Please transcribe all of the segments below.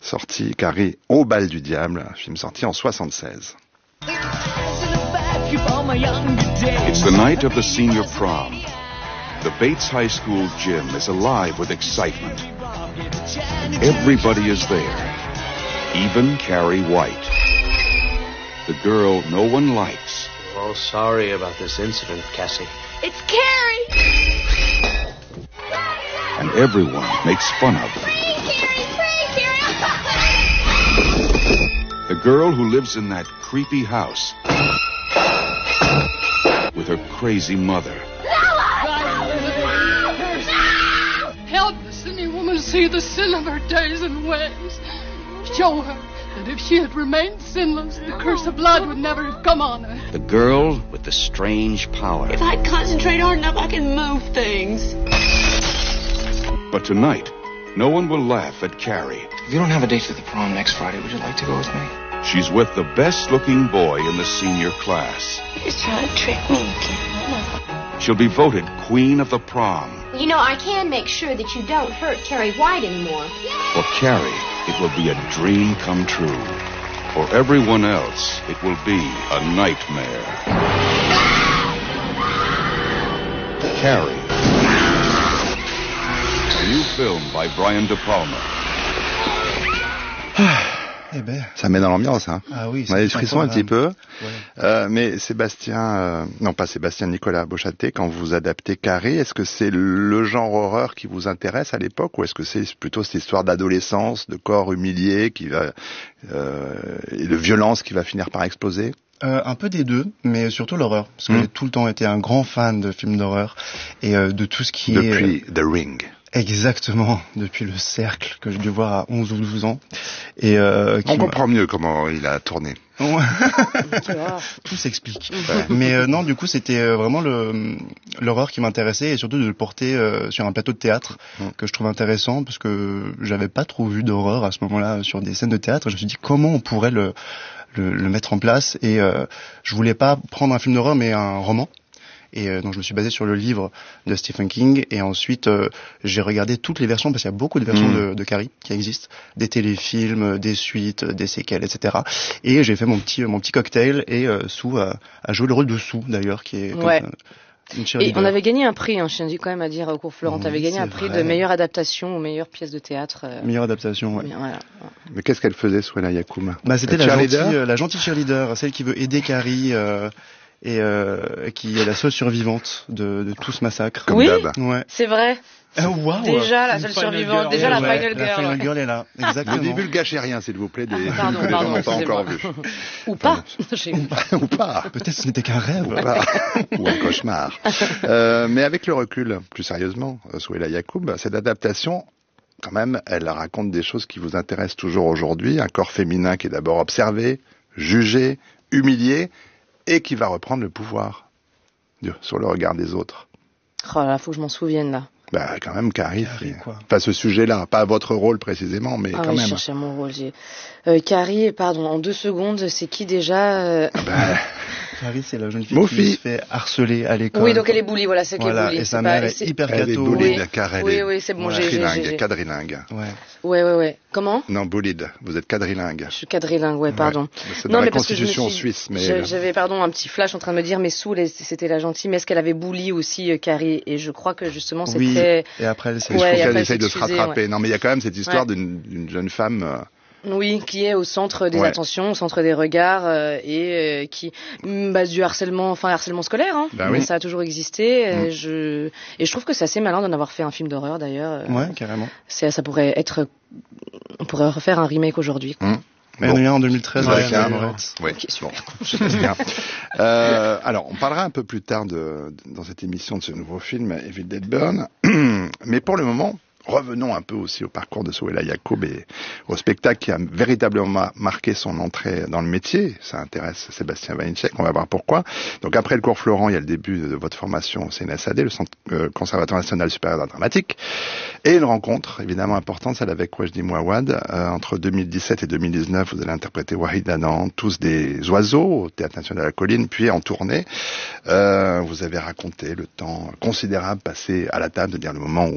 sorti Carrie au bal du diable, un film sorti en 76. It's the night of the senior prom. The Bates High School gym is alive with excitement. Everybody is there, even Carrie White. The girl no one likes. We're all sorry about this incident, Cassie. It's Carrie! And everyone makes fun of her. Free, Carrie! The girl who lives in that creepy house with her crazy mother. Help the sinning woman see the sin of her days and ways. Show her that if she had remained sinless, the curse of blood would never have come on her. The girl with the strange power. If I concentrate hard enough, I can move things. But tonight, no one will laugh at Carrie. If you don't have a date for the prom next Friday, would you like to go with me? She's with the best-looking boy in the senior class. He's trying to trick me again. She'll be voted queen of the prom. You know, I can make sure that you don't hurt Carrie White anymore. For Carrie, it will be a dream come true. For everyone else, it will be a nightmare. Carrie. A new film by Brian De Palma. Eh ben, ça met dans l'ambiance, hein. Ah oui, on a des frissons un petit peu. Ouais. Mais Nicolas Beauchâtelet, quand vous adaptez Carrie, est-ce que c'est le genre horreur qui vous intéresse à l'époque, ou est-ce que c'est plutôt cette histoire d'adolescence, de corps humilié et de violence qui va finir par exploser? Un peu des deux, mais surtout l'horreur, parce que j'ai tout le temps été un grand fan de films d'horreur et de tout ce qui est... Depuis The Ring. Exactement, depuis Le Cercle, que j'ai dû voir à 11 ou 12 ans. Et on comprend mieux comment il a tourné. Tout s'explique. Ouais. Mais non, du coup, c'était vraiment l'horreur qui m'intéressait, et surtout de le porter sur un plateau de théâtre que je trouve intéressant, parce que j'avais pas trop vu d'horreur à ce moment-là sur des scènes de théâtre. Je me suis dit comment on pourrait le mettre en place, et je voulais pas prendre un film d'horreur mais un roman. Et donc je me suis basé sur le livre de Stephen King, et ensuite j'ai regardé toutes les versions, parce qu'il y a beaucoup de versions de Carrie qui existent, des téléfilms, des suites, des séquelles, etc. Et j'ai fait mon petit cocktail, et Sue a joué le rôle de Sue d'ailleurs, qui est une et on avait gagné un prix, je tiens quand même à dire au cours Florent, tu avais gagné un prix de meilleure adaptation ou meilleure pièce de théâtre. Meilleure adaptation, ouais. Voilà. Mais qu'est-ce qu'elle faisait, Souhaila Yacoub? C'était la gentille cheerleader, celle qui veut aider Carrie. Et qui est la seule survivante de tout ce massacre. Oui, ouais. C'est vrai. Wow. Déjà la seule survivante, déjà la final girl. La final girl est là, exactement. Ne divulgachez rien, s'il vous plaît, des films pardon, que les gens n'ont pas encore vus. Ou pas. Ou pas. Peut-être ce n'était qu'un rêve. Ou un cauchemar. Mais avec le recul, plus sérieusement, Souhaila Yacoub, cette adaptation, quand même, elle raconte des choses qui vous intéressent toujours aujourd'hui. Un corps féminin qui est d'abord observé, jugé, humilié, et qui va reprendre le pouvoir sur le regard des autres. Oh là, faut que je m'en souvienne là. Bah quand même, Carrie, pas ce sujet-là, pas votre rôle précisément, mais quand même. Je cherchais mon rôle. Carrie, pardon, en 2 secondes, c'est qui déjà Carrie, c'est la jeune fille qui se fait harceler à l'école. Oui, donc elle est bully, voilà, c'est qu'elle est bully. Et sa mère est hyper gâteau. Elle est bully, car elle est oui, c'est bon, quadrilingue. Ouais. Comment? Non, bullied, vous êtes quadrilingue. Je suis quadrilingue, pardon. Ouais. C'est dans la constitution suisse, mais... J'avais, un petit flash en train de me dire, mais Sue, c'était la gentille, mais est-ce qu'elle avait bully aussi Carrie? Et je crois que justement, c'était... Oui, et après, elle s'est... Je trouve qu'elle essaye de se rattraper. Ouais. Non, mais il y a quand même cette histoire d'une jeune femme... Oui, qui est au centre des attentions, au centre des regards, et qui du harcèlement scolaire, hein. Ben oui. Ça a toujours existé. Et je trouve que c'est assez malin d'en avoir fait un film d'horreur d'ailleurs. Ouais, carrément. Ça pourrait être, on pourrait refaire un remake aujourd'hui. Mais il y en a en 2013 avec Oui, okay, super. Bien. Alors, on parlera un peu plus tard dans cette émission de ce nouveau film, Evil Dead Burn. Mais pour le moment, revenons un peu aussi au parcours de Souhaila Yacoub et au spectacle qui a véritablement marqué son entrée dans le métier. Ça intéresse Sébastien Walinchek, on va voir pourquoi. Donc après le cours Florent, il y a le début de votre formation au CNSAD, le Centre Conservatoire National Supérieur d'Art Dramatique. Et une rencontre évidemment importante, celle avec Wajdi Mouawad. Entre 2017 et 2019, vous allez interpréter Wahid Adam, Tous des oiseaux, au Théâtre National de la Colline, puis en tournée. Vous avez raconté le temps considérable passé à la table, c'est-à-dire le moment où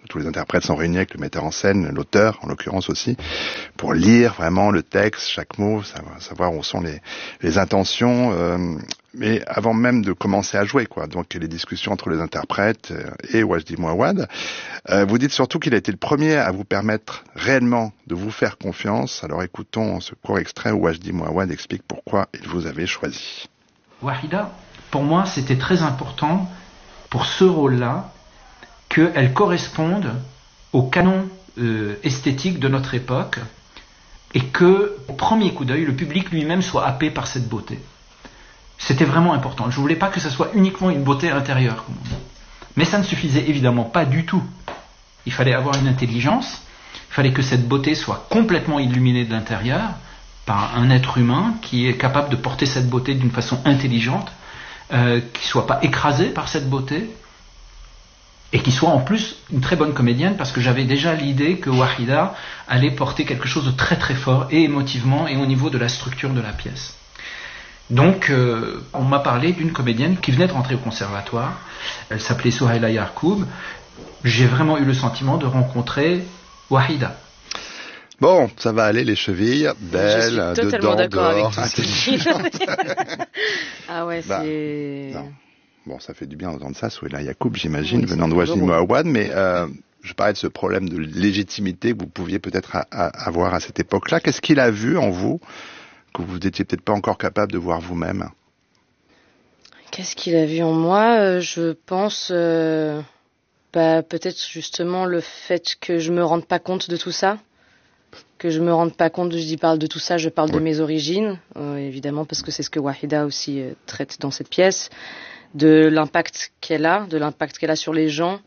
tous les interprètes sont réunis avec le metteur en scène, l'auteur en l'occurrence aussi, pour lire vraiment le texte, chaque mot, savoir où sont les intentions, mais avant même de commencer à jouer, quoi. Donc les discussions entre les interprètes et Wajdi Mouawad. Vous dites surtout qu'il a été le premier à vous permettre réellement de vous faire confiance. Alors écoutons ce court extrait où Wajdi Mouawad explique pourquoi il vous avait choisi. Wahida, pour moi, c'était très important pour ce rôle-là qu'elle corresponde au canon esthétique de notre époque et que, au premier coup d'œil, le public lui-même soit happé par cette beauté. C'était vraiment important. Je ne voulais pas que ce soit uniquement une beauté intérieure. Mais ça ne suffisait évidemment pas du tout. Il fallait avoir une intelligence, il fallait que cette beauté soit complètement illuminée de l'intérieur par un être humain qui est capable de porter cette beauté d'une façon intelligente, qui ne soit pas écrasé par cette beauté, et qui soit en plus une très bonne comédienne, parce que j'avais déjà l'idée que Wahida allait porter quelque chose de très très fort, et émotivement, et au niveau de la structure de la pièce. Donc, on m'a parlé d'une comédienne qui venait de rentrer au conservatoire. Elle s'appelait Souhaila Yarkoub. J'ai vraiment eu le sentiment de rencontrer Wahida. Bon, ça va aller, les chevilles, belles, dedans, dehors, intelligentes. Ah ouais, c'est... Bon, ça fait du bien d'entendre ça, Souhaila Yarkoub, j'imagine, venant de Wajdi Mouawad, mais je parlais de ce problème de légitimité que vous pouviez peut-être avoir à cette époque-là. Qu'est-ce qu'il a vu en vous que vous n'étiez peut-être pas encore capable de voir vous-même? Qu'est-ce qu'il a vu en moi? Je pense peut-être justement le fait que je me rende pas compte de tout ça, que je me rende pas compte, je parle de tout ça, je parle de mes origines, évidemment, parce que c'est ce que Wahida aussi traite dans cette pièce, de l'impact qu'elle a sur les gens.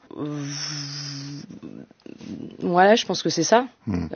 Voilà, je pense que c'est ça.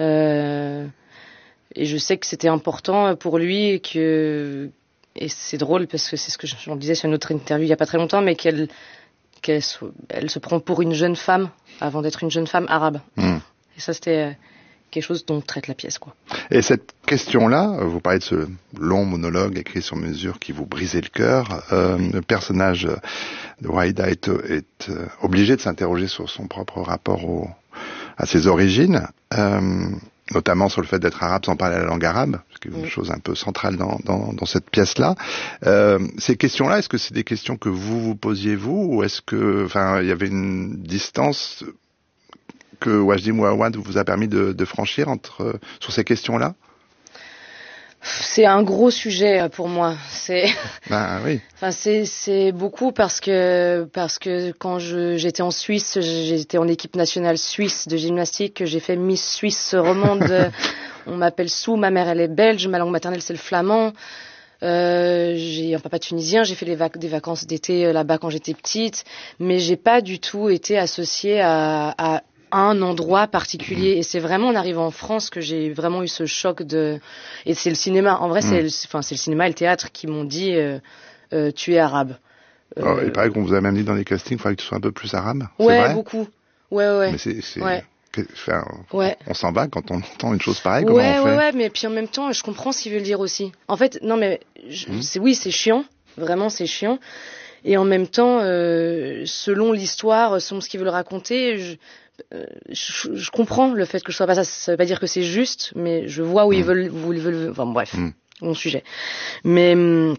Et je sais que c'était important pour lui et c'est drôle parce que c'est ce que j'en disais sur une autre interview il y a pas très longtemps, mais qu'elle se prend pour une jeune femme avant d'être une jeune femme arabe. Et ça, c'était quelque chose dont traite la pièce, quoi. Et cette question-là, vous parlez de ce long monologue écrit sur mesure qui vous brisait le cœur. Le personnage de Wahida est obligé de s'interroger sur son propre rapport à ses origines. Notamment sur le fait d'être arabe sans parler la langue arabe, ce qui est une chose un peu centrale dans cette pièce-là. Ces questions-là, est-ce que c'est des questions que vous posiez vous, ou est-ce que, il y avait une distance que Wajdi Mouawad vous a permis de franchir sur ces questions-là? C'est un gros sujet pour moi. Oui. C'est beaucoup parce que quand j'étais en Suisse, j'étais en équipe nationale suisse de gymnastique, j'ai fait Miss Suisse romande. On m'appelle Sou, ma mère elle est belge, ma langue maternelle c'est le flamand. J'ai un papa tunisien, j'ai fait des vacances d'été là-bas quand j'étais petite, mais j'ai pas du tout été associée à un endroit particulier, et c'est vraiment en arrivant en France que j'ai vraiment eu ce choc et c'est le cinéma, en vrai c'est le cinéma et le théâtre qui m'ont dit tu es arabe. Il paraît qu'on vous a même dit dans les castings, il faudrait que tu sois un peu plus arabe. Ouais, c'est vrai? Beaucoup. Ouais. Mais on s'en va quand on entend une chose pareille. Comment on fait? Ouais, mais puis en même temps, je comprends ce qu'il veut dire aussi. En fait, non, mais c'est chiant, vraiment c'est chiant. Et en même temps, selon l'histoire, selon ce qu'ils veulent raconter, je comprends le fait que je sois pas ça. Ça veut pas dire que c'est juste, mais je vois où ils veulent. Enfin bref, mon sujet. Mais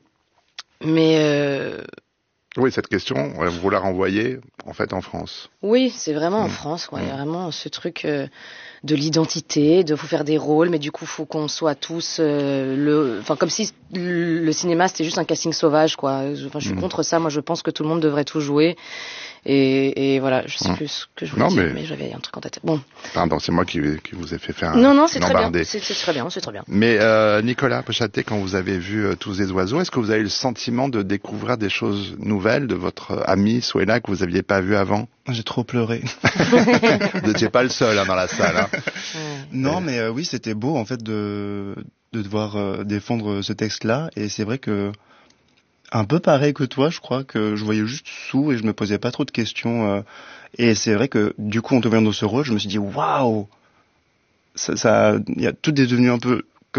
oui, cette question, vous la renvoyez en fait en France. Oui, c'est vraiment en France, quoi. Il y a vraiment ce truc de l'identité, de faut faire des rôles, mais du coup faut qu'on soit tous comme si le cinéma c'était juste un casting sauvage, quoi. Je suis contre ça. Moi, je pense que tout le monde devrait tout jouer. Et voilà, je sais plus ce que je voulais dire, mais j'avais un truc en tête. Bon. Pardon, c'est moi qui vous ai fait faire Non, c'est très bien. C'est très bien. Mais Nicolas Pochaté, quand vous avez vu Tous les oiseaux, est-ce que vous avez eu le sentiment de découvrir des choses nouvelles de votre amie Souhaila que vous aviez pas vu avant? J'ai trop pleuré. Vous n'étiez pas le seul dans la salle. Non, mais oui, c'était beau en fait de devoir défendre ce texte-là, et c'est vrai que un peu pareil que toi, je crois que je voyais juste Sou et je me posais pas trop de questions. Et c'est vrai que du coup, en te voyant dans ce rôle, je me suis dit waouh, tout est devenu un peu comme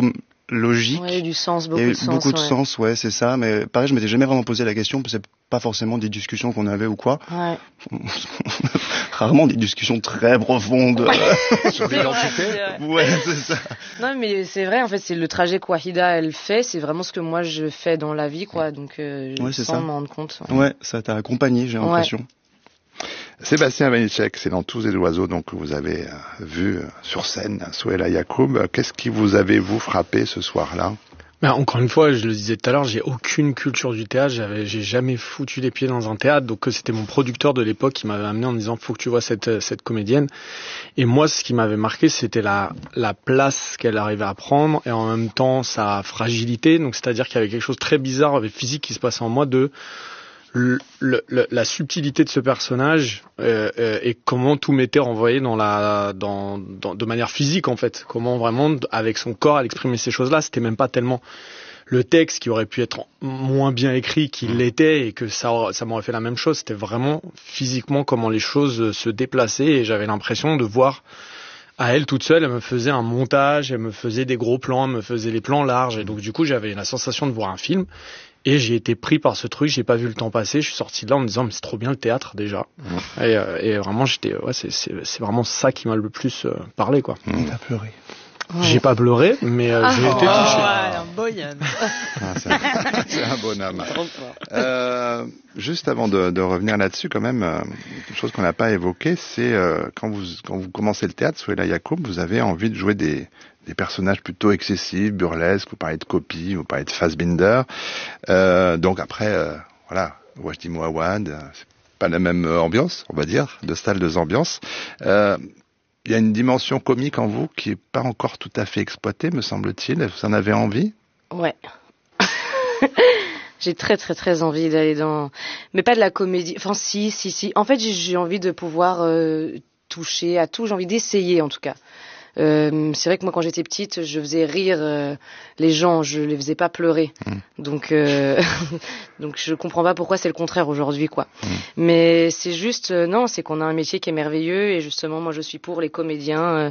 logique. Ouais, du sens, beaucoup Il y a de eu sens. beaucoup de ouais. sens, ouais, c'est ça. Mais pareil, je m'étais jamais vraiment posé la question, parce que c'est pas forcément des discussions qu'on avait ou quoi. Ouais. Rarement des discussions très profondes. Sur l'identité. Ouais, c'est ça. Non, mais c'est vrai, en fait, c'est le trajet que Wahida, elle fait, c'est vraiment ce que moi je fais dans la vie, quoi. Donc, Ouais, c'est sans ça. m'en rendre compte. Ouais, ça t'a accompagné, j'ai l'impression. Sébastien Vanitschek, c'est dans Tous les oiseaux donc que vous avez vu sur scène Souhaila Yacoub. Qu'est-ce qui vous avez vous frappé ce soir-là? Ben, encore une fois, je le disais tout à l'heure, j'ai aucune culture du théâtre, j'ai jamais foutu les pieds dans un théâtre, donc c'était mon producteur de l'époque qui m'avait amené en me disant faut que tu vois cette comédienne. Et moi, ce qui m'avait marqué, c'était la place qu'elle arrivait à prendre et en même temps sa fragilité. Donc c'est-à-dire qu'il y avait quelque chose de très bizarre avec physique qui se passait en moi de la subtilité de ce personnage et comment tout m'était renvoyé de manière physique en fait. Comment vraiment avec son corps elle exprimait ces choses-là. C'était même pas tellement le texte qui aurait pu être moins bien écrit qu'il l'était et que ça m'aurait fait la même chose. C'était vraiment physiquement comment les choses se déplaçaient et j'avais l'impression de voir à elle toute seule. Elle me faisait un montage, elle me faisait des gros plans, elle me faisait les plans larges et donc du coup j'avais la sensation de voir un film. Et j'ai été pris par ce truc, j'ai pas vu le temps passer, je suis sorti de là en me disant mais c'est trop bien le théâtre déjà. Et vraiment c'est vraiment ça qui m'a le plus parlé quoi. T'as pleuré. J'ai pas pleuré mais j'ai été touché. Un Boyan. C'est un bonhomme. Juste avant de revenir là-dessus, quand même, une chose qu'on n'a pas évoquée, c'est quand vous commencez le théâtre, Souhaila Yacoub, vous avez envie de jouer des personnages plutôt excessifs, burlesques, vous parlez de Copy, vous parlez de Fassbinder. Donc après, voilà, Wajdi Mouawad, c'est pas la même ambiance, on va dire, deux salles, deux ambiances. Il y a une dimension comique en vous qui est pas encore tout à fait exploitée, me semble-t-il. Vous en avez envie? Ouais. J'ai très très très envie d'aller dans, mais pas de la comédie. Enfin si. En fait, j'ai envie de pouvoir toucher à tout. J'ai envie d'essayer en tout cas. C'est vrai que moi quand j'étais petite, je faisais rire les gens, je les faisais pas pleurer. Donc donc je comprends pas pourquoi c'est le contraire aujourd'hui quoi. Mais c'est juste non, c'est qu'on a un métier qui est merveilleux et justement moi je suis pour les comédiens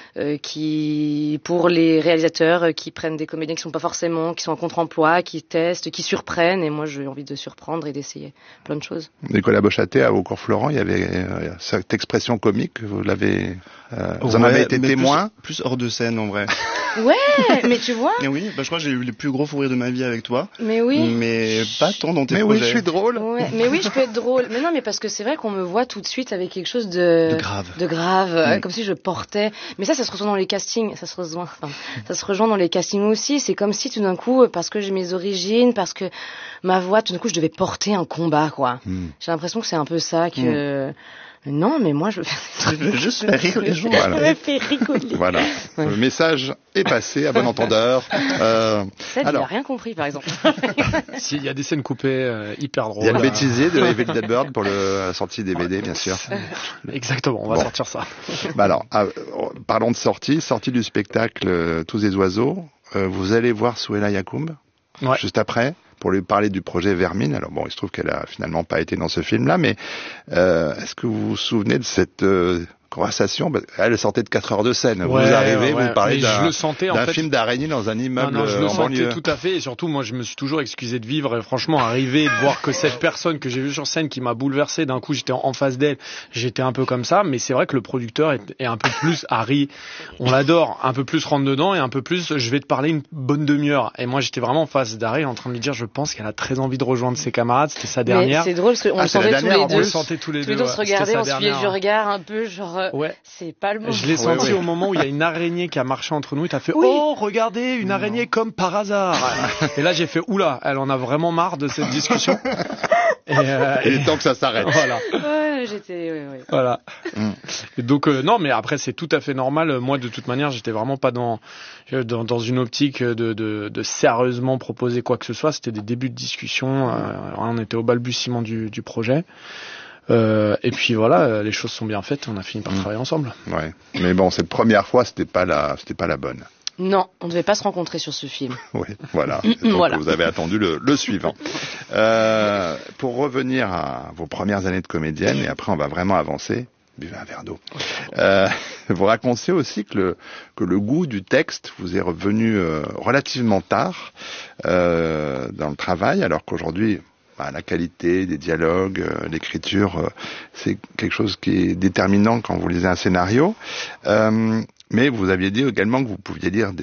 pour les réalisateurs qui prennent des comédiens qui sont en contre-emploi, qui testent, qui surprennent et moi j'ai envie de surprendre et d'essayer plein de choses. Nicolas Bochaté à Aucourt Florent, il y avait cette expression comique, vous l'avez vous en avez été témoin? Plus hors de scène en vrai. Ouais, mais tu vois. Mais oui, je crois que j'ai eu les plus gros fous rires de ma vie avec toi. Mais oui. Mais pas tant dans tes projets. Mais oui, je suis drôle. Ouais, mais oui, je peux être drôle. Mais non, mais parce que c'est vrai qu'on me voit tout de suite avec quelque chose de grave, comme si je portais. Mais ça se rejoint dans les castings. Ça se rejoint dans les castings aussi. C'est comme si tout d'un coup, parce que j'ai mes origines, parce que ma voix, tout d'un coup, je devais porter un combat, quoi. J'ai l'impression que c'est un peu ça que. Non, mais moi, je veux juste faire rire les gens. Voilà. Je me fais rigoler. Voilà. Ouais. Le message est passé à bon entendeur. Ça, il n'a rien compris, par exemple. S'il y a des scènes coupées hyper drôles. Il y a le bêtisier de Evil Dead Bird pour la sortie DVD, bien sûr. Exactement, on va sortir ça. Alors, parlons de sortie du spectacle Tous les oiseaux. Vous allez voir Souhaila Yacoub juste après, pour lui parler du projet Vermine. Alors bon, il se trouve qu'elle a finalement pas été dans ce film-là, mais est-ce que vous vous souvenez de cette conversation? Elle sortait de 4 heures de scène. Vous arrivez, vous parlez d'un film d'araignée dans un immeuble je le en banlieue. Sentais tout à fait, et surtout, moi, je me suis toujours excusé de vivre, et franchement, arriver et de voir que cette personne que j'ai vue sur scène qui m'a bouleversé, d'un coup, j'étais en face d'elle, j'étais un peu comme ça, mais c'est vrai que le producteur est un peu plus Harry, on l'adore, un peu plus rentre dedans, et un peu plus, je vais te parler une bonne demi-heure. Et moi, j'étais vraiment en face d'Harry, en train de lui dire, je pense qu'elle a très envie de rejoindre ses camarades, c'était sa dernière. Mais c'est drôle, parce qu'on le sentait tous les deux. On le sentait tous les deux. On se regardait, on suivait du regard un peu, genre, c'est pas le moment. Je l'ai senti au moment où il y a une araignée qui a marché entre nous et t'as fait oh regardez une araignée comme par hasard. Et là j'ai fait oula, elle en a vraiment marre de cette discussion. Et tant que ça s'arrête. Voilà. Ouais. Voilà. Et donc non mais après c'est tout à fait normal. Moi de toute manière j'étais vraiment pas dans une optique de sérieusement proposer quoi que ce soit. C'était des débuts de discussion. On était au balbutiement du projet. Et puis voilà, les choses sont bien faites, on a fini par travailler ensemble. Ouais. Mais bon, cette première fois, c'était pas la bonne. Non, on ne devait pas se rencontrer sur ce film. Oui, voilà. Donc vous avez attendu le suivant. Pour revenir à vos premières années de comédienne, et après on va vraiment avancer, buvez un verre d'eau. Vous racontez aussi que le goût du texte vous est revenu relativement tard dans le travail, alors qu'aujourd'hui, la qualité des dialogues, l'écriture, c'est quelque chose qui est déterminant quand vous lisez un scénario. Mais vous aviez dit également que vous pouviez lire